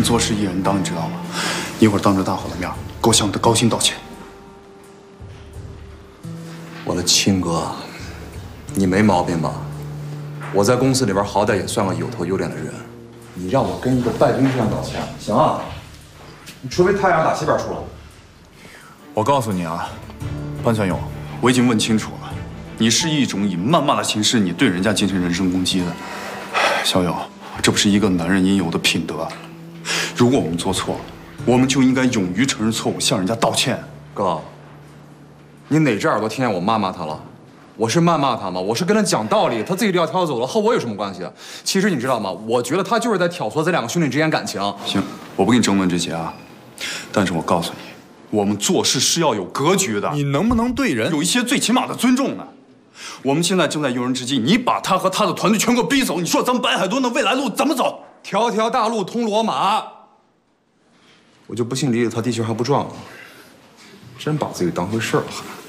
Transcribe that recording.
做事一人当，你知道吗？一会儿当着大伙的面给我向他高薪道歉。 我的亲哥，你没毛病吧？我在公司里边好歹也算个有头有脸的人，你让我跟一个败兵这样道歉，行啊？你除非太阳打西边出了。 我告诉你啊，潘全勇，我已经问清楚了，你是一种以谩骂的形式，你对人家进行人身攻击的。小勇，这不是一个男人应有的品德。如果我们做错了，我们就应该勇于承认错误，向人家道歉。 哥，你哪只耳朵听见我骂他了？我是谩骂他吗？我是跟他讲道理，他自己就要挑走了，和我有什么关系？其实你知道吗？我觉得他就是在挑唆咱两个兄弟之间感情。 行，我不跟你争论这些啊，但是我告诉你，我们做事是要有格局的。你能不能对人有一些最起码的尊重呢？我们现在正在用人之际，你把他和他的团队全给我逼走，你说咱们白海豚的未来路怎么走？ 条条大路通罗马。我就不信离了他地球还不转了，真把自己当回事儿了还。